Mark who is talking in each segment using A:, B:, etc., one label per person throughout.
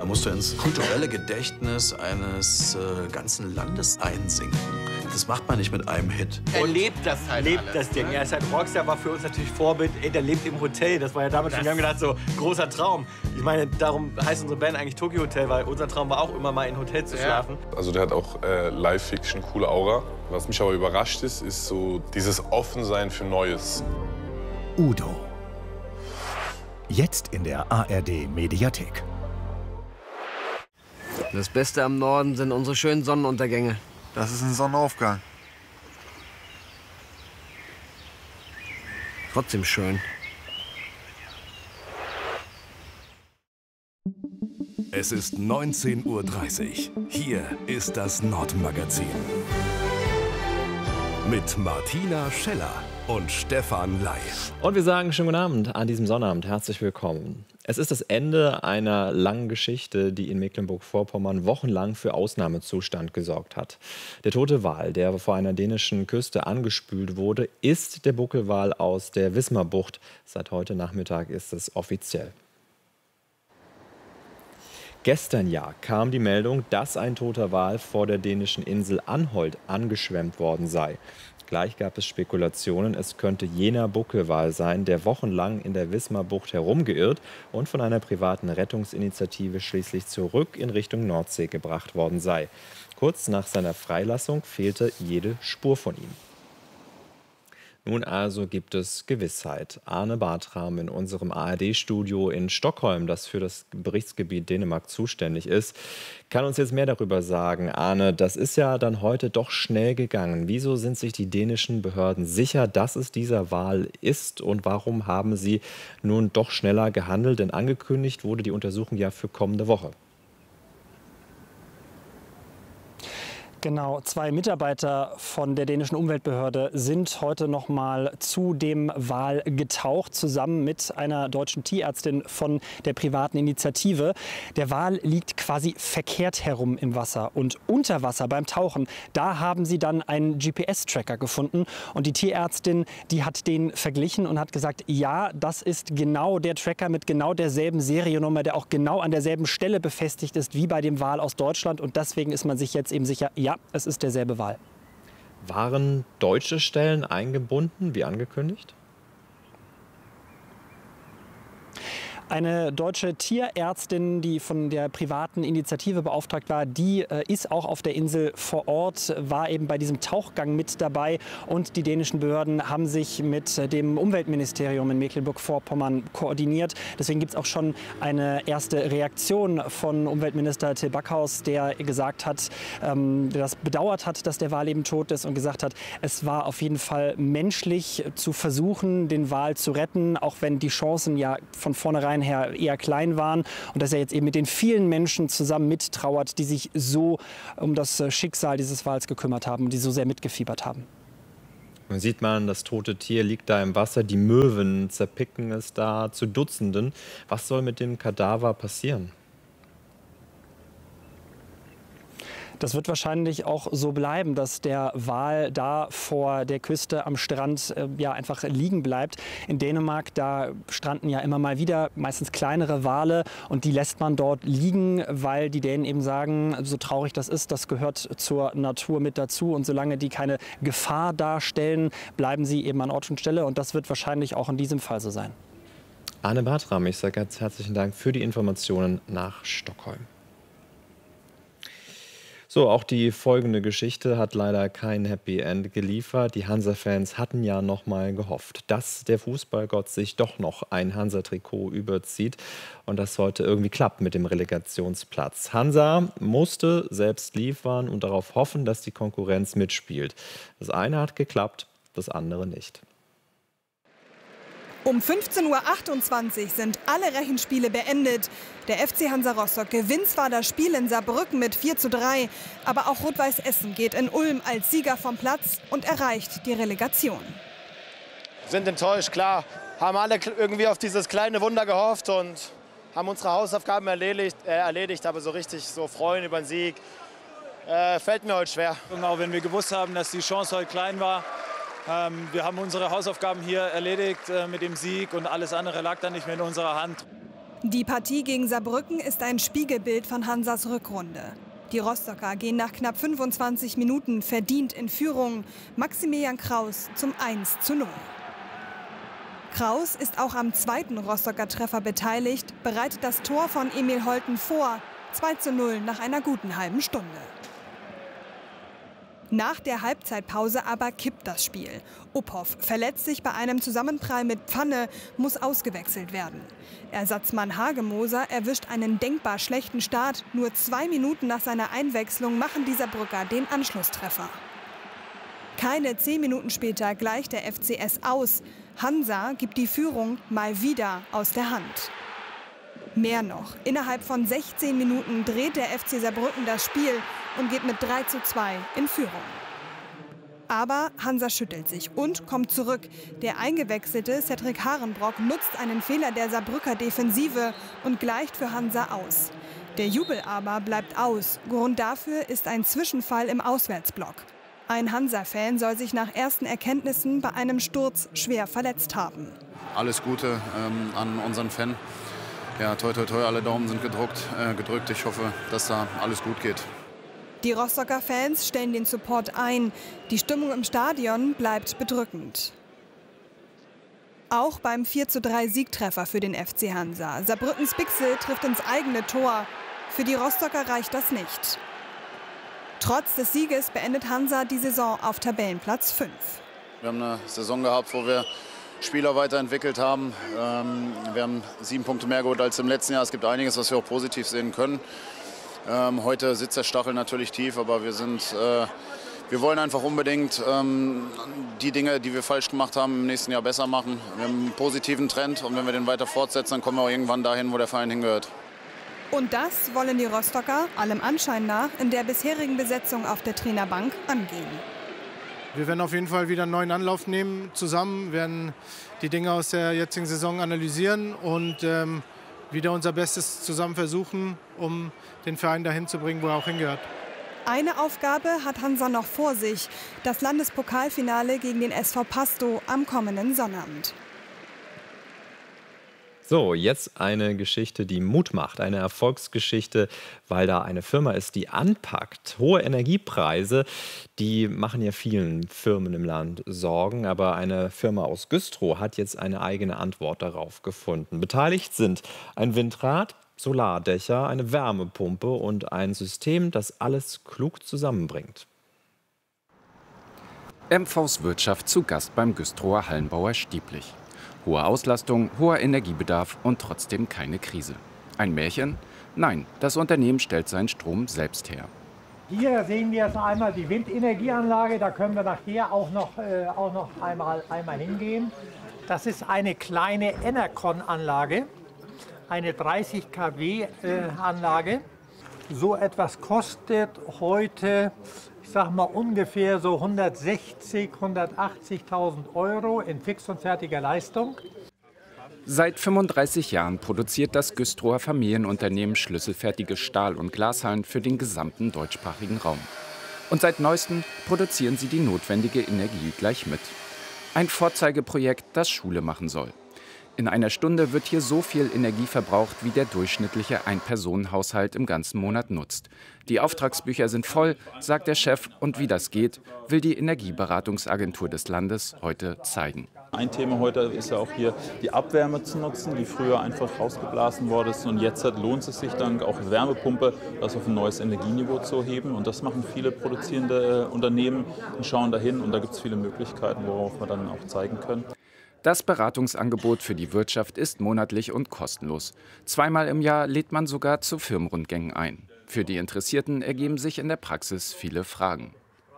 A: musst du ins kulturelle Gedächtnis eines ganzen Landes einsinken. Das macht man nicht mit einem Hit.
B: Er lebt das halt
C: lebt
B: alles,
C: das Ding.
B: ne?
C: Ja, ist halt Rockstar war für uns natürlich Vorbild. Ey, der lebt im Hotel. Das war ja damals schon, wir haben gedacht, so großer Traum. Ich meine, darum heißt unsere Band eigentlich Tokyo Hotel, weil unser Traum war auch immer mal in Hotel zu schlafen.
D: Also der hat auch Live-Fiction, coole Aura. Was mich aber überrascht ist so dieses Offensein für Neues.
E: Udo. Jetzt in der ARD-Mediathek.
F: Das Beste am Norden sind unsere schönen Sonnenuntergänge.
G: Das ist ein Sonnenaufgang.
F: Trotzdem schön.
E: Es ist 19:30 Uhr. Hier ist das Nordmagazin. Mit Martina Scheller und Stefan Ley.
H: Und wir sagen schönen guten Abend an diesem Sonnabend. Herzlich willkommen. Es ist das Ende einer langen Geschichte, die in Mecklenburg-Vorpommern wochenlang für Ausnahmezustand gesorgt hat. Der tote Wal, der vor einer dänischen Küste angespült wurde, ist der Buckelwal aus der Wismarbucht. Seit heute Nachmittag ist es offiziell. Gestern kam die Meldung, dass ein toter Wal vor der dänischen Insel Anholt angeschwemmt worden sei. Gleich gab es Spekulationen, es könnte jener Buckelwal sein, der wochenlang in der Wismarbucht herumgeirrt und von einer privaten Rettungsinitiative schließlich zurück in Richtung Nordsee gebracht worden sei. Kurz nach seiner Freilassung fehlte jede Spur von ihm. Nun also gibt es Gewissheit. Arne Bartram in unserem ARD-Studio in Stockholm, das für das Berichtsgebiet Dänemark zuständig ist, kann uns jetzt mehr darüber sagen. Arne, das ist ja dann heute doch schnell gegangen. Wieso sind sich die dänischen Behörden sicher, dass es dieser Wal ist? Und warum haben sie nun doch schneller gehandelt? Denn angekündigt wurde die Untersuchung ja für kommende Woche.
I: Genau, 2 Mitarbeiter von der dänischen Umweltbehörde sind heute noch mal zu dem Wal getaucht, zusammen mit einer deutschen Tierärztin von der privaten Initiative. Der Wal liegt quasi verkehrt herum im Wasser. Und unter Wasser beim Tauchen, da haben sie dann einen GPS-Tracker gefunden. Und die Tierärztin, die hat den verglichen und hat gesagt, ja, das ist genau der Tracker mit genau derselben Seriennummer, der auch genau an derselben Stelle befestigt ist wie bei dem Wal aus Deutschland. Und deswegen ist man sich jetzt eben sicher, ja, es ist derselbe Wal.
H: Waren deutsche Stellen eingebunden, wie angekündigt?
I: Eine deutsche Tierärztin, die von der privaten Initiative beauftragt war, die ist auch auf der Insel vor Ort, war eben bei diesem Tauchgang mit dabei. Und die dänischen Behörden haben sich mit dem Umweltministerium in Mecklenburg-Vorpommern koordiniert. Deswegen gibt es auch schon eine erste Reaktion von Umweltminister Till Backhaus, der gesagt hat, der das bedauert hat, dass der Wal eben tot ist und gesagt hat, es war auf jeden Fall menschlich zu versuchen, den Wal zu retten, auch wenn die Chancen ja von vornherein her eher klein waren und dass er jetzt eben mit den vielen Menschen zusammen mittrauert, die sich so um das Schicksal dieses Wals gekümmert haben, die so sehr mitgefiebert haben.
H: Man sieht das tote Tier liegt da im Wasser, die Möwen zerpicken es da zu Dutzenden. Was soll mit dem Kadaver passieren?
I: Das wird wahrscheinlich auch so bleiben, dass der Wal da vor der Küste am Strand ja einfach liegen bleibt. In Dänemark, da stranden ja immer mal wieder meistens kleinere Wale und die lässt man dort liegen, weil die Dänen eben sagen, so traurig das ist, das gehört zur Natur mit dazu und solange die keine Gefahr darstellen, bleiben sie eben an Ort und Stelle und das wird wahrscheinlich auch in diesem Fall so sein.
H: Arne Bartram, ich sage ganz herzlichen Dank für die Informationen nach Stockholm. So, auch die folgende Geschichte hat leider kein Happy End geliefert. Die Hansa-Fans hatten ja noch mal gehofft, dass der Fußballgott sich doch noch ein Hansa-Trikot überzieht und das heute irgendwie klappt mit dem Relegationsplatz. Hansa musste selbst liefern und darauf hoffen, dass die Konkurrenz mitspielt. Das eine hat geklappt, das andere nicht.
J: Um 15:28 Uhr sind alle Rechenspiele beendet. Der FC Hansa Rostock gewinnt zwar das Spiel in Saarbrücken mit 4:3, aber auch Rot-Weiß Essen geht in Ulm als Sieger vom Platz und erreicht die Relegation.
K: Sind enttäuscht, klar. Haben alle irgendwie auf dieses kleine Wunder gehofft und haben unsere Hausaufgaben erledigt, aber so richtig so freuen über den Sieg fällt mir heute schwer.
L: Und auch wenn wir gewusst haben, dass die Chance heute klein war, wir haben unsere Hausaufgaben hier erledigt mit dem Sieg und alles andere lag dann nicht mehr in unserer Hand.
J: Die Partie gegen Saarbrücken ist ein Spiegelbild von Hansas Rückrunde. Die Rostocker gehen nach knapp 25 Minuten verdient in Führung. Maximilian Kraus zum 1:0. Kraus ist auch am zweiten Rostocker Treffer beteiligt, bereitet das Tor von Emil Holten vor. 2:0 nach einer guten halben Stunde. Nach der Halbzeitpause aber kippt das Spiel. Uphoff verletzt sich bei einem Zusammenprall mit Pfanne, muss ausgewechselt werden. Ersatzmann Hagemoser erwischt einen denkbar schlechten Start. Nur 2 Minuten nach seiner Einwechslung machen die Saarbrücker den Anschlusstreffer. Keine 10 Minuten später gleicht der FCS aus. Hansa gibt die Führung mal wieder aus der Hand. Mehr noch, innerhalb von 16 Minuten dreht der FC Saarbrücken das Spiel und geht mit 3:2 in Führung. Aber Hansa schüttelt sich und kommt zurück. Der eingewechselte Cedric Harenbrock nutzt einen Fehler der Saarbrücker Defensive und gleicht für Hansa aus. Der Jubel aber bleibt aus. Grund dafür ist ein Zwischenfall im Auswärtsblock. Ein Hansa-Fan soll sich nach ersten Erkenntnissen bei einem Sturz schwer verletzt haben.
B: Alles Gute an unseren Fan. Ja, toi, toi, toi, alle Daumen sind gedrückt. Ich hoffe, dass da alles gut geht.
J: Die Rostocker Fans stellen den Support ein. Die Stimmung im Stadion bleibt bedrückend. Auch beim 4:3 Siegtreffer für den FC Hansa. Saarbrückens Bixel trifft ins eigene Tor. Für die Rostocker reicht das nicht. Trotz des Sieges beendet Hansa die Saison auf Tabellenplatz 5.
B: Wir haben eine Saison gehabt, wo wir Spieler weiterentwickelt haben. Wir haben 7 Punkte mehr geholt als im letzten Jahr. Es gibt einiges, was wir auch positiv sehen können. Heute sitzt der Stachel natürlich tief, aber wir wollen einfach unbedingt die Dinge, die wir falsch gemacht haben, im nächsten Jahr besser machen. Wir haben einen positiven Trend und wenn wir den weiter fortsetzen, dann kommen wir auch irgendwann dahin, wo der Verein hingehört.
J: Und das wollen die Rostocker, allem Anschein nach, in der bisherigen Besetzung auf der Trainerbank angehen.
M: Wir werden auf jeden Fall wieder einen neuen Anlauf nehmen zusammen, werden die Dinge aus der jetzigen Saison analysieren und wieder unser Bestes zusammen versuchen, um den Verein dahin zu bringen, wo er auch hingehört.
J: Eine Aufgabe hat Hansa noch vor sich, das Landespokalfinale gegen den SV Pasto am kommenden Sonnabend.
H: So, jetzt eine Geschichte, die Mut macht, eine Erfolgsgeschichte, weil da eine Firma ist, die anpackt. Hohe Energiepreise, die machen ja vielen Firmen im Land Sorgen, aber eine Firma aus Güstrow hat jetzt eine eigene Antwort darauf gefunden. Beteiligt sind ein Windrad, Solardächer, eine Wärmepumpe und ein System, das alles klug zusammenbringt.
N: MVs Wirtschaft zu Gast beim Güstrower Hallenbauer Stieblich. Hohe Auslastung, hoher Energiebedarf und trotzdem keine Krise. Ein Märchen? Nein, das Unternehmen stellt seinen Strom selbst her.
O: Hier sehen wir jetzt einmal die Windenergieanlage, da können wir nachher auch noch einmal hingehen. Das ist eine kleine Enercon-Anlage, eine 30 kW Anlage. So etwas kostet heute, ich sag mal ungefähr so 160.000, 180.000 Euro in fix und fertiger Leistung.
N: Seit 35 Jahren produziert das Güstrower Familienunternehmen schlüsselfertige Stahl- und Glashallen für den gesamten deutschsprachigen Raum. Und seit neuestem produzieren sie die notwendige Energie gleich mit. Ein Vorzeigeprojekt, das Schule machen soll. In einer Stunde wird hier so viel Energie verbraucht, wie der durchschnittliche Ein-Personen-Haushalt im ganzen Monat nutzt. Die Auftragsbücher sind voll, sagt der Chef, und wie das geht, will die Energieberatungsagentur des Landes heute zeigen.
P: Ein Thema heute ist ja auch hier die Abwärme zu nutzen, die früher einfach rausgeblasen worden ist. Und jetzt lohnt es sich dann auch Wärmepumpe, das auf ein neues Energieniveau zu heben. Und das machen viele produzierende Unternehmen und schauen dahin. Und da gibt es viele Möglichkeiten, worauf wir dann auch zeigen können.
N: Das Beratungsangebot für die Wirtschaft ist monatlich und kostenlos. 2-mal im Jahr lädt man sogar zu Firmenrundgängen ein. Für die Interessierten ergeben sich in der Praxis viele Fragen.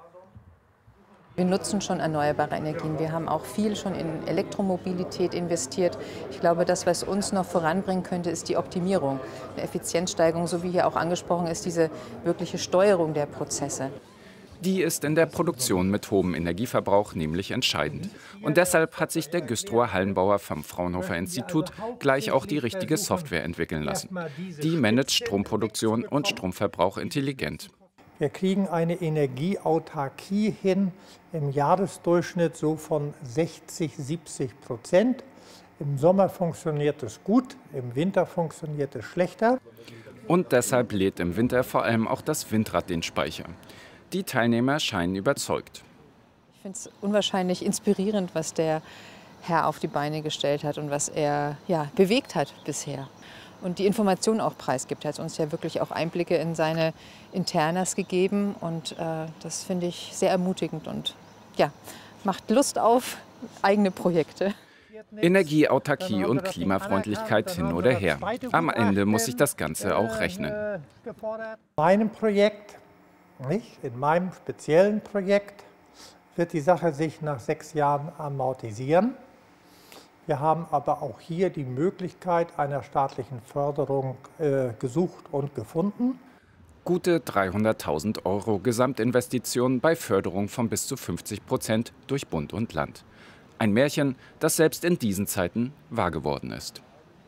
Q: Wir nutzen schon erneuerbare Energien. Wir haben auch viel schon in Elektromobilität investiert. Ich glaube, das, was uns noch voranbringen könnte, ist die Optimierung, eine Effizienzsteigerung, so wie hier auch angesprochen ist, diese wirkliche Steuerung der Prozesse.
N: Die ist in der Produktion mit hohem Energieverbrauch nämlich entscheidend. Und deshalb hat sich der Güstrower Hallenbauer vom Fraunhofer Institut gleich auch die richtige Software entwickeln lassen. Die managt Stromproduktion und Stromverbrauch intelligent.
O: Wir kriegen eine Energieautarkie hin im Jahresdurchschnitt so von 60-70%. Im Sommer funktioniert es gut, im Winter funktioniert es schlechter.
N: Und deshalb lädt im Winter vor allem auch das Windrad den Speicher. Die Teilnehmer scheinen überzeugt.
Q: Ich finde es unwahrscheinlich inspirierend, was der Herr auf die Beine gestellt hat und was er bewegt hat bisher. Und die Information auch preisgibt. Er hat uns ja wirklich auch Einblicke in seine Internas gegeben. Und das finde ich sehr ermutigend und ja, macht Lust auf eigene Projekte.
N: Energieautarkie und Klimafreundlichkeit hin oder her. Am Ende muss sich das Ganze auch rechnen.
O: In meinem Projekt, in meinem speziellen Projekt, wird die Sache sich nach 6 Jahren amortisieren. Wir haben aber auch hier die Möglichkeit einer staatlichen Förderung gesucht und gefunden.
N: Gute 300.000 € Gesamtinvestition bei Förderung von bis zu 50% durch Bund und Land. Ein Märchen, das selbst in diesen Zeiten wahr geworden ist.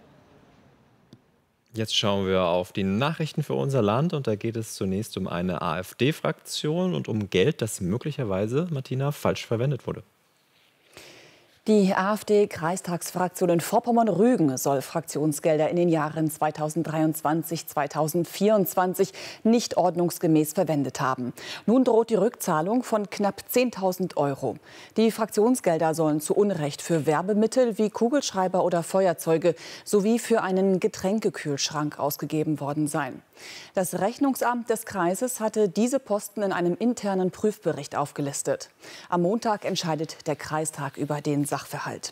H: Jetzt schauen wir auf die Nachrichten für unser Land und da geht es zunächst um eine AfD-Fraktion und um Geld, das möglicherweise, Martina, falsch verwendet wurde.
R: Die AfD-Kreistagsfraktion in Vorpommern-Rügen soll Fraktionsgelder in den Jahren 2023/2024 nicht ordnungsgemäß verwendet haben. Nun droht die Rückzahlung von knapp 10.000 €. Die Fraktionsgelder sollen zu Unrecht für Werbemittel wie Kugelschreiber oder Feuerzeuge sowie für einen Getränkekühlschrank ausgegeben worden sein. Das Rechnungsamt des Kreises hatte diese Posten in einem internen Prüfbericht aufgelistet. Am Montag entscheidet der Kreistag über den Sachverhalt.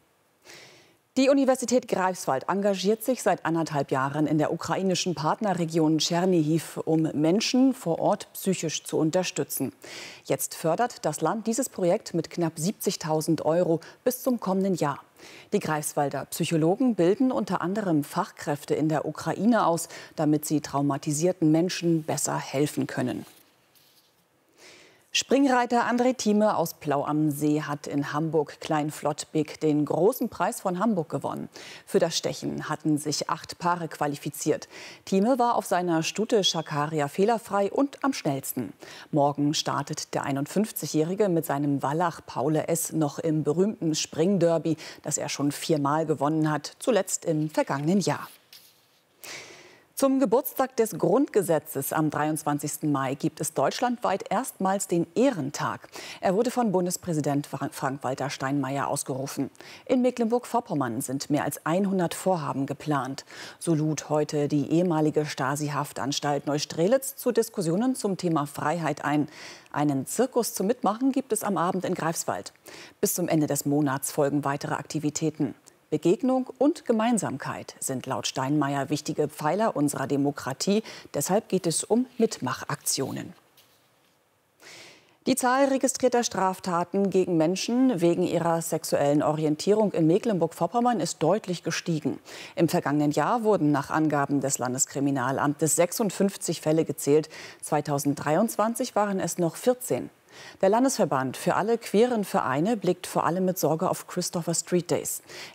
R: Die Universität Greifswald engagiert sich seit 1,5 Jahren in der ukrainischen Partnerregion Tschernihiw, um Menschen vor Ort psychisch zu unterstützen. Jetzt fördert das Land dieses Projekt mit knapp 70.000 € bis zum kommenden Jahr. Die Greifswalder Psychologen bilden unter anderem Fachkräfte in der Ukraine aus, damit sie traumatisierten Menschen besser helfen können. Springreiter André Thieme aus Plau am See hat in Hamburg-Kleinflottbek den großen Preis von Hamburg gewonnen. Für das Stechen hatten sich 8 Paare qualifiziert. Thieme war auf seiner Stute Schakaria fehlerfrei und am schnellsten. Morgen startet der 51-Jährige mit seinem Wallach Paule S. noch im berühmten Springderby, das er schon 4-mal gewonnen hat, zuletzt im vergangenen Jahr. Zum Geburtstag des Grundgesetzes am 23. Mai gibt es deutschlandweit erstmals den Ehrentag. Er wurde von Bundespräsident Frank-Walter Steinmeier ausgerufen. In Mecklenburg-Vorpommern sind mehr als 100 Vorhaben geplant. So lud heute die ehemalige Stasi-Haftanstalt Neustrelitz zu Diskussionen zum Thema Freiheit ein. Einen Zirkus zum Mitmachen gibt es am Abend in Greifswald. Bis zum Ende des Monats folgen weitere Aktivitäten. Begegnung und Gemeinsamkeit sind laut Steinmeier wichtige Pfeiler unserer Demokratie. Deshalb geht es um Mitmachaktionen. Die Zahl registrierter Straftaten gegen Menschen wegen ihrer sexuellen Orientierung in Mecklenburg-Vorpommern ist deutlich gestiegen. Im vergangenen Jahr wurden nach Angaben des Landeskriminalamtes 56 Fälle gezählt. 2023 waren es noch 14. Der Landesverband für alle queeren Vereine blickt vor allem mit Sorge auf Christopher Street Days.